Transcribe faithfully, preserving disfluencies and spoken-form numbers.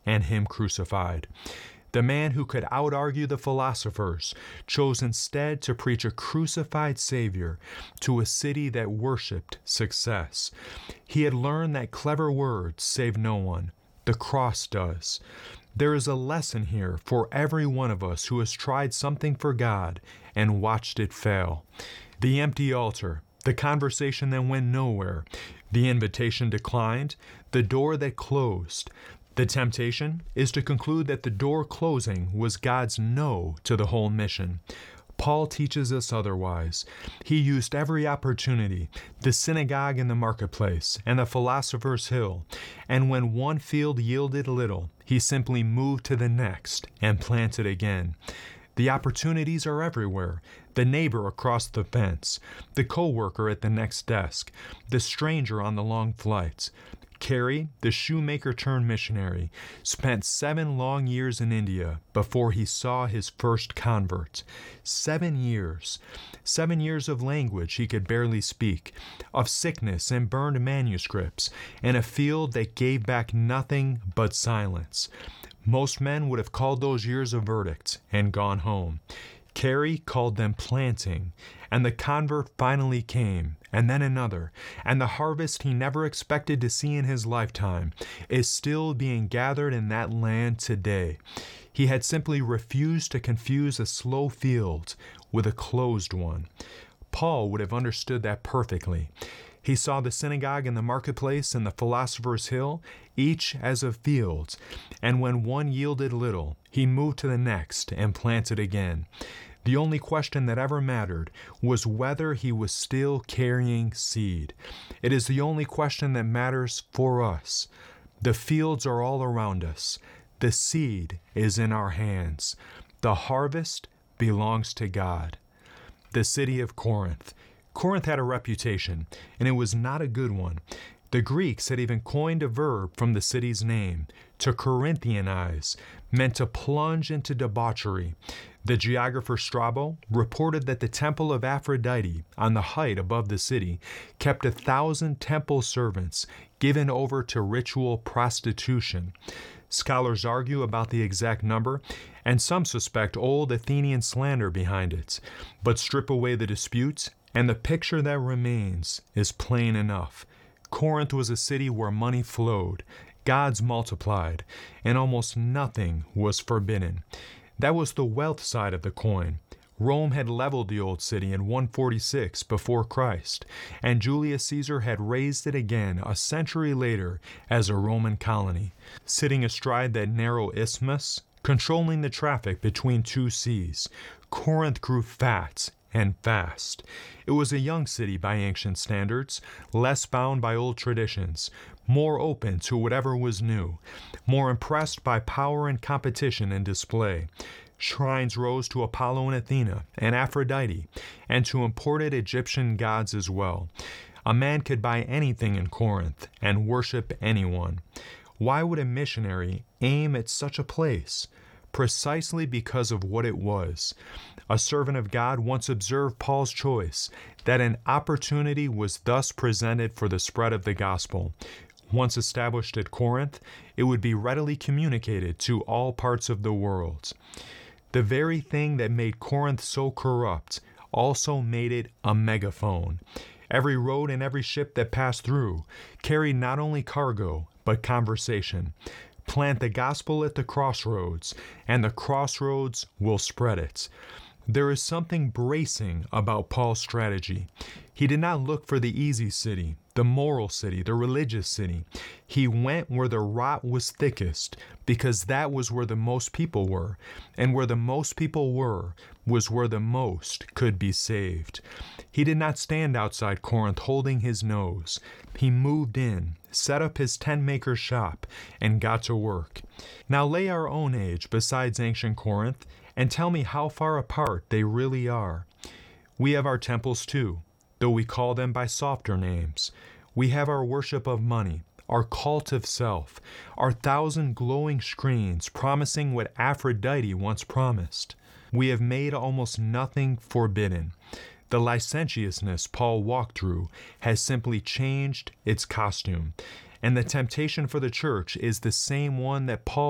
and him crucified. The man who could out-argue the philosophers chose instead to preach a crucified Savior to a city that worshipped success. He had learned that clever words save no one. The cross does. There is a lesson here for every one of us who has tried something for God and watched it fail. The empty altar, the conversation that went nowhere, the invitation declined, the door that closed. The temptation is to conclude that the door closing was God's no to the whole mission. Paul teaches us otherwise. He used every opportunity, the synagogue in the marketplace and the philosopher's hill, and when one field yielded little, he simply moved to the next and planted again. The opportunities are everywhere. The neighbor across the fence, the co-worker at the next desk, the stranger on the long flights. Carey, the shoemaker turned missionary, spent seven long years in India before he saw his first convert. Seven years. Seven years of language he could barely speak, of sickness and burned manuscripts, and a field that gave back nothing but silence. Most men would have called those years a verdict and gone home. Carey called them planting, and the convert finally came, and then another, and the harvest he never expected to see in his lifetime is still being gathered in that land today. He had simply refused to confuse a slow field with a closed one. Paul would have understood that perfectly. He saw the synagogue and the marketplace and the philosopher's hill, each as of fields, and when one yielded little, he moved to the next and planted again. The only question that ever mattered was whether he was still carrying seed. It is the only question that matters for us. The fields are all around us. The seed is in our hands. The harvest belongs to God. The city of Corinth. Corinth had a reputation, and it was not a good one. The Greeks had even coined a verb from the city's name. To Corinthianize meant to plunge into debauchery. The geographer Strabo reported that the temple of Aphrodite, on the height above the city, kept a thousand temple servants given over to ritual prostitution. Scholars argue about the exact number, and some suspect old Athenian slander behind it. But strip away the disputes, and the picture that remains is plain enough. Corinth was a city where money flowed, gods multiplied, and almost nothing was forbidden. That was the wealth side of the coin. Rome had leveled the old city in one forty-six before Christ, and Julius Caesar had raised it again a century later as a Roman colony. Sitting astride that narrow isthmus, controlling the traffic between two seas, Corinth grew fat and fast. It was a young city by ancient standards, less bound by old traditions, more open to whatever was new, more impressed by power and competition and display. Shrines rose to Apollo and Athena and Aphrodite, and to imported Egyptian gods as well. A man could buy anything in Corinth and worship anyone. Why would a missionary aim at such a place? Precisely because of what it was. A servant of God once observed Paul's choice, that an opportunity was thus presented for the spread of the gospel. Once established at Corinth, it would be readily communicated to all parts of the world. The very thing that made Corinth so corrupt also made it a megaphone. Every road and every ship that passed through carried not only cargo, but conversation. Plant the gospel at the crossroads, and the crossroads will spread it. There is something bracing about Paul's strategy. He did not look for the easy city, the moral city, the religious city. He went where the rot was thickest, because that was where the most people were, and where the most people were was where the most could be saved. He did not stand outside Corinth holding his nose. He moved in, set up his tent-maker's shop, and got to work. Now lay our own age besides ancient Corinth, and tell me how far apart they really are. We have our temples too, though we call them by softer names. We have our worship of money, our cult of self, our thousand glowing screens promising what Aphrodite once promised. We have made almost nothing forbidden. The licentiousness Paul walked through has simply changed its costume, and the temptation for the church is the same one that Paul